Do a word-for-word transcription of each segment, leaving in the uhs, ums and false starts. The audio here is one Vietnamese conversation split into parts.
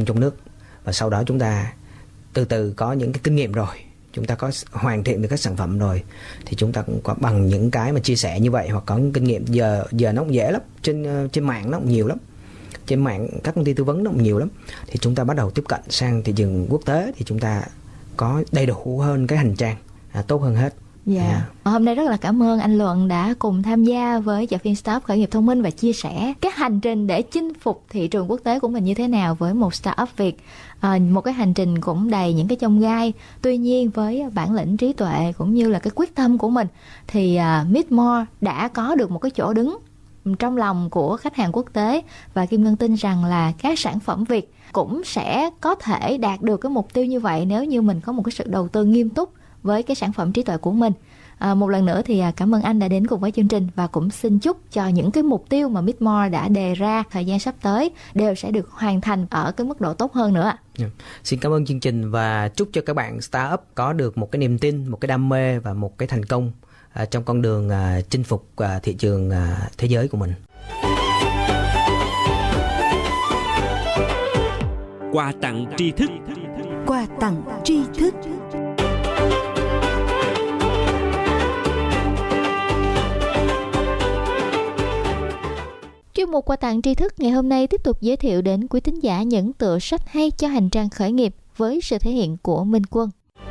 động trong nước, và sau đó chúng ta từ từ có những cái kinh nghiệm rồi, chúng ta có hoàn thiện được các sản phẩm rồi, thì chúng ta cũng có bằng những cái mà chia sẻ như vậy, hoặc có kinh nghiệm. Giờ giờ nó cũng dễ lắm, trên trên mạng nó cũng nhiều lắm, trên mạng các công ty tư vấn nó cũng nhiều lắm, thì chúng ta bắt đầu tiếp cận sang thị trường quốc tế, thì chúng ta có đầy đủ hơn cái hành trang, à, tốt hơn hết. Dạ. Yeah. Yeah. Hôm nay rất là cảm ơn anh Luận đã cùng tham gia với chợ phiên Startup khởi nghiệp thông minh và chia sẻ cái hành trình để chinh phục thị trường quốc tế của mình như thế nào với một startup Việt. À, một cái hành trình cũng đầy những cái chông gai. Tuy nhiên với bản lĩnh, trí tuệ cũng như là cái quyết tâm của mình thì uh, Meetmore đã có được một cái chỗ đứng trong lòng của khách hàng quốc tế, và Kim Ngân tin rằng là các sản phẩm Việt cũng sẽ có thể đạt được cái mục tiêu như vậy nếu như mình có một cái sự đầu tư nghiêm túc với cái sản phẩm trí tuệ của mình. À, một lần nữa thì cảm ơn anh đã đến cùng với chương trình, và cũng xin chúc cho những cái mục tiêu mà Meetmore đã đề ra thời gian sắp tới đều sẽ được hoàn thành ở cái mức độ tốt hơn nữa. Yeah. Xin cảm ơn chương trình và chúc cho các bạn startup có được một cái niềm tin, một cái đam mê và một cái thành công à, trong con đường à, chinh phục à, thị trường à, thế giới của mình. Quà tặng tri thức. Quà tặng tri thức. Chuyên mục quà tặng tri thức ngày hôm nay tiếp tục giới thiệu đến quý thính giả những tựa sách hay cho hành trang khởi nghiệp với sự thể hiện của Minh Quân.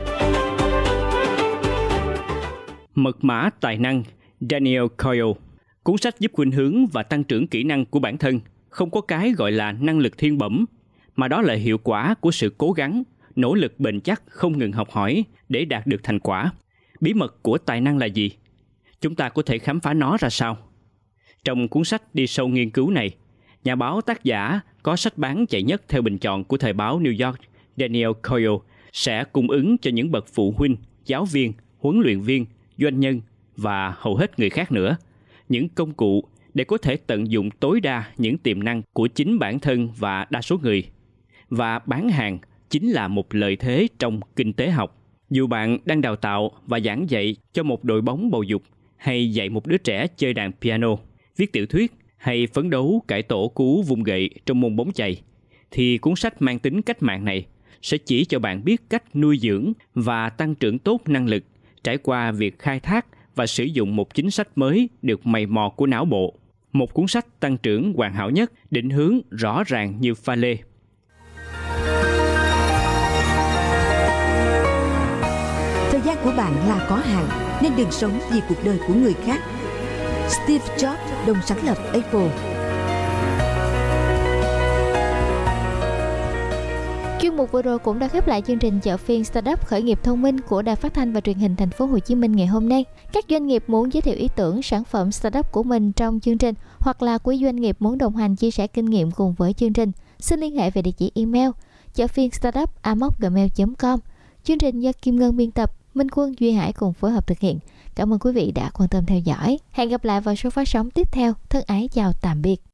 Mật mã tài năng, Daniel Coyle. Cuốn sách giúp khuynh hướng và tăng trưởng kỹ năng của bản thân. Không có cái gọi là năng lực thiên bẩm, mà đó là hiệu quả của sự cố gắng, nỗ lực bền chắc, không ngừng học hỏi để đạt được thành quả. Bí mật của tài năng là gì? Chúng ta có thể khám phá nó ra sao? Trong cuốn sách đi sâu nghiên cứu này, nhà báo tác giả có sách bán chạy nhất theo bình chọn của thời báo New York, Daniel Coyle, sẽ cung ứng cho những bậc phụ huynh, giáo viên, huấn luyện viên, doanh nhân và hầu hết người khác nữa những công cụ để có thể tận dụng tối đa những tiềm năng của chính bản thân và đa số người. Và bán hàng chính là một lợi thế trong kinh tế học. Dù bạn đang đào tạo và giảng dạy cho một đội bóng bầu dục, hay dạy một đứa trẻ chơi đàn piano, viết tiểu thuyết, hay phấn đấu cải tổ cú vung gậy trong môn bóng chày, thì cuốn sách mang tính cách mạng này sẽ chỉ cho bạn biết cách nuôi dưỡng và tăng trưởng tốt năng lực trải qua việc khai thác và sử dụng một chính sách mới được mày mò của não bộ. Một cuốn sách tăng trưởng hoàn hảo nhất, định hướng rõ ràng như pha lê. Thời gian của bạn là có hạn, nên đừng sống vì cuộc đời của người khác. Steve Jobs, đồng sáng lập Apple. Chuyên mục vừa rồi cũng đã khép lại chương trình chợ phiên Startup khởi nghiệp thông minh của Đài Phát thanh và Truyền hình Thành phố Hồ Chí Minh ngày hôm nay. Các doanh nghiệp muốn giới thiệu ý tưởng sản phẩm startup của mình trong chương trình, hoặc là quý doanh nghiệp muốn đồng hành chia sẻ kinh nghiệm cùng với chương trình, xin liên hệ về địa chỉ email chợ phiên startup a m o gmail chấm com. Chương trình do Kim Ngân biên tập, Minh Quân, Duy Hải cùng phối hợp thực hiện. Cảm ơn quý vị đã quan tâm theo dõi. Hẹn gặp lại vào số phát sóng tiếp theo. Thân ái chào tạm biệt.